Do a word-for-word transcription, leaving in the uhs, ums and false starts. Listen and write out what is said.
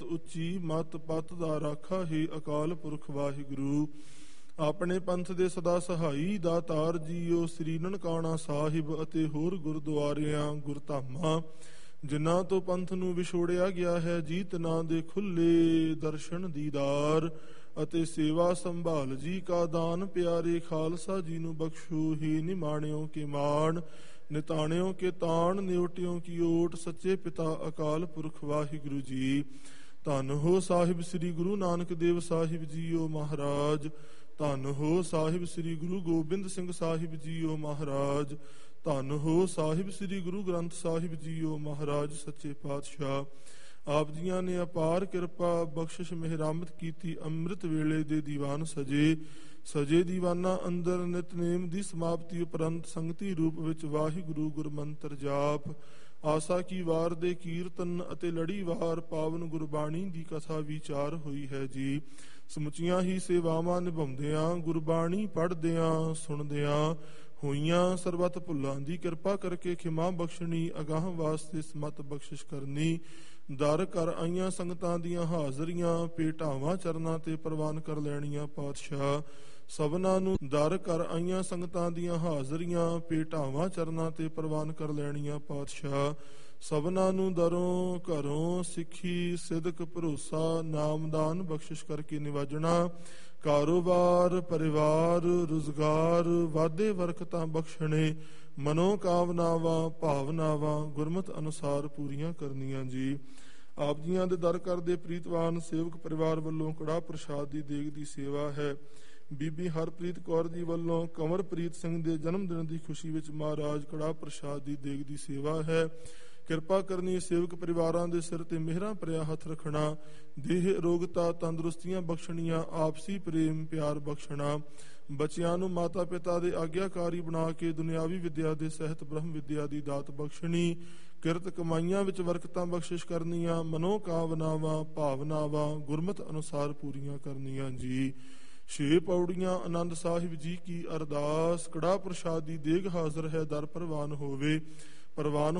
ਮਤ ਉੱਚੀ ਮਤ ਪਤ ਦਾ ਰਾਖਾ ਹੈ ਅਕਾਲ ਪੁਰਖ ਵਾਹਿਗੁਰੂ। ਆਪਣੇ ਪੰਥ ਦੇ ਸਦਾ ਸਹਾਈ ਦਾਤਾਰ ਜੀਓ ਸ੍ਰੀ ਨਨਕਾਣਾ ਸਾਹਿਬ ਅਤੇ ਹੋਰ ਗੁਰਦੁਆਰਿਆਂ ਗੁਰਧਾਮਾਂ ਜਿਨ੍ਹਾਂ ਤੋਂ ਪੰਥ ਨੂੰ ਵਿਛੋੜਿਆ ਗਿਆ ਹੈ, ਜੀਤ ਨਾਂ ਦੇ ਖੁੱਲੇ ਦਰਸ਼ਨ ਦੀਦਾਰ ਅਤੇ ਸੇਵਾ ਸੰਭਾਲ ਜੀ ਕਾ ਦਾਨ ਪਿਆਰੇ ਖਾਲਸਾ ਜੀ ਨੂੰ ਬਖਸ਼ੋ ਹੀ ਨਿਮਾਣਿਓ ਕੇ ਮਾਣ ਨਿਤਾਣਿਓ ਕੇ ਤਾਣ ਨਿਉਟਿਓ ਕੀ ਓਟ ਸੱਚੇ ਪਿਤਾ ਅਕਾਲ ਪੁਰਖ ਵਾਹਿਗੁਰੂ ਜੀ। ਧੰਨ ਹੋ ਸਾਹਿਬ ਸ੍ਰੀ ਗੁਰੂ ਨਾਨਕ ਦੇਵ ਸਾਹਿਬ ਜੀਓ ਮਹਾਰਾਜ। ਧੰਨ ਹੋ ਸਾਹਿਬ ਸ੍ਰੀ ਗੁਰੂ ਗੋਬਿੰਦ ਸਿੰਘ ਸਾਹਿਬ ਜੀਓ ਮਹਾਰਾਜ। ਧੰਨ ਹੋ ਸਾਹਿਬ ਸ੍ਰੀ ਗੁਰੂ ਗ੍ਰੰਥ ਸਾਹਿਬ ਜੀਓ ਮਹਾਰਾਜ ਸੱਚੇ ਪਾਤਸ਼ਾਹ। ਆਪ ਜੀਆਂ ਨੇ ਅਪਾਰ ਕਿਰਪਾ ਬਖਸ਼ਿਸ਼ ਮਿਹਰਾਮਤ ਕੀਤੀ। ਅੰਮ੍ਰਿਤ ਵੇਲੇ ਦੇ ਦੀਵਾਨ ਸਜੇ ਸਜੇ ਦੀਵਾਨਾਂ ਅੰਦਰ ਨਿਤਨੇਮ ਦੀ ਸਮਾਪਤੀ ਉਪਰੰਤ ਸੰਗਤੀ ਰੂਪ ਵਿੱਚ ਵਾਹਿਗੁਰੂ ਗੁਰਮੰਤਰ ਜਾਪ, ਆਸਾ ਕੀ ਵਾਰ ਦੇ ਕੀਰਤਨ ਅਤੇ ਲੜੀਵਾਰ ਪਾਵਨ ਗੁਰਬਾਣੀ ਦੀ ਕਥਾ ਵਿਚਾਰ ਹੋਈ ਹੈ ਜੀ। ਸਮੁੱਚੀਆਂ ਹੀ ਸੇਵਾਵਾਂ ਨਿਭਾਉਂਦਿਆਂ ਗੁਰਬਾਣੀ ਪੜ੍ਹਦਿਆਂ ਸੁਣਦਿਆਂ ਹੋਈਆਂ ਸਰਬੱਤ ਭੁੱਲਾਂ ਦੀ ਕਿਰਪਾ ਕਰਕੇ ਖਿਮਾ ਬਖਸ਼ਣੀ, ਅਗਾਹ ਵਾਸਤੇ ਸਮਤ ਬਖਸ਼ਿਸ਼ ਕਰਨੀ। ਦਰ ਕਰ ਆਈਆਂ ਸੰਗਤਾਂ ਦੀਆਂ ਹਾਜ਼ਰੀਆਂ ਭੇਟਾਵਾਂ ਚਰਨਾਂ ਤੇ ਪ੍ਰਵਾਨ ਕਰ ਲੈਣੀਆਂ ਪਾਤਸ਼ਾਹ। ਸਭਨਾਂ ਨੂੰ ਦਰ ਕਰ ਆਈਆਂ ਸੰਗਤਾਂ ਦੀਆਂ ਹਾਜ਼ਰੀਆਂ ਭੇਟਾਵਾਂ ਚਰਨਾਂ ਤੇ ਪ੍ਰਵਾਨ ਕਰ ਲੈਣੀਆਂ ਪਾਤਸ਼ਾਹ। ਸਭਨਾਂ ਨੂੰ ਦਰੋਂ ਘਰੋਂ ਸਿੱਖੀ ਸਿਦਕ ਭਰੋਸਾ ਨਾਮਦਾਨ ਬਖਸ਼ਿਸ਼ ਕਰਕੇ ਨਿਵਾਜਣਾ। ਕਾਰੋਬਾਰ ਪਰਿਵਾਰ ਰੁਜ਼ਗਾਰ ਵਾਧੇ ਵਰਕਤਾਂ ਬਖਸ਼ਣੇ। ਮਨੋ ਕਾਮਨਾਵਾਂ ਭਾਵਨਾਵਾਂ ਗੁਰਮਤ ਅਨੁਸਾਰ ਪੂਰੀਆਂ ਕਰਨੀਆਂ ਜੀ। ਆਪ ਜੀਆਂ ਦੇ ਦਰ ਕਰਦੇ ਪ੍ਰੀਤਵਾਨ ਸੇਵਕ ਪਰਿਵਾਰ ਵੱਲੋਂ ਕੜਾਹ ਪ੍ਰਸ਼ਾਦ ਦੀ ਦੇਗ ਦੀ ਸੇਵਾ ਹੈ। ਬੀਬੀ ਹਰਪ੍ਰੀਤ ਕੌਰ ਜੀ ਵੱਲੋਂ ਕੰਵਰਪ੍ਰੀਤ ਸਿੰਘ ਦੇ ਜਨਮ ਦਿਨ ਦੀ ਖੁਸ਼ੀ ਵਿੱਚ ਮਹਾਰਾਜ ਕੜਾਹ ਪ੍ਰਸ਼ਾਦ ਦੀ ਦੇਗ ਦੀ ਸੇਵਾ ਹੈ। ਕਿਰਪਾ ਕਰਨੀ ਸੇਵਕ ਪਰਿਵਾਰਾਂ ਦੇ ਸਿਰ ਤੇ ਮਿਹਰਾਂ ਭਰਿਆ ਹੱਥ ਰੱਖਣਾ। ਦੇਹ ਅਰੋਗਤਾ ਤੰਦਰੁਸਤੀਆਂ ਬਖਸ਼ਣੀਆਂ। ਆਪਸੀ ਪ੍ਰੇਮ ਪਿਆਰ ਬਖਸ਼ਣਾ। ਬੱਚਿਆਂ ਨੂੰ ਮਾਤਾ ਪਿਤਾ ਦੇ ਆਗਿਆਕਾਰੀ ਬਣਾ ਕੇ ਦੁਨਿਆਵੀ ਵਿਦਿਆ ਦੇ ਸਹਿਤ ਬ੍ਰਹਮ ਵਿਦਿਆ ਦੀ ਦਾਤ ਬਖਸ਼ਣੀ। ਕਿਰਤ ਕਮਾਈਆਂ ਵਿੱਚ ਵਰਕਤਾਂ ਬਖਸ਼ਿਸ਼ ਕਰਨੀਆਂ। ਮਨੋ ਕਾਮਨਾਵਾਂ ਭਾਵਨਾਵਾਂ ਗੁਰਮਤ ਅਨੁਸਾਰ ਪੂਰੀਆਂ ਕਰਨੀਆਂ ਜੀ। ਛੇ ਪੌੜੀਆਂ ਆਨੰਦ ਸਾਹਿਬ ਜੀ ਕੀ ਅਰਦਾਸ। ਕੜਾਹ ਪ੍ਰਸ਼ਾਦ ਦੀ ਦੇਗ ਹਾਜ਼ਰ ਹੈ, ਦਰ ਪ੍ਰਵਾਨ ਹੋਵੇ। ਪ੍ਰਵਾਨ